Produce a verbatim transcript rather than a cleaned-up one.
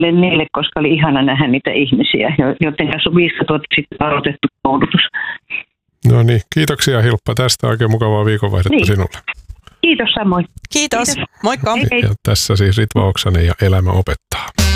niille, koska oli ihana nähdä niitä ihmisiä, joiden kanssa on viisitoista vuotta sitten aloitettu koulutus. No niin, kiitoksia Hilppa tästä. Oikein mukavaa viikonvaihdetta niin. Sinulle. Kiitos samoin. Kiitos. Kiitos. Moikka. Hei, hei. Ja tässä siis Ritva Oksanen ja Elämä opettaa.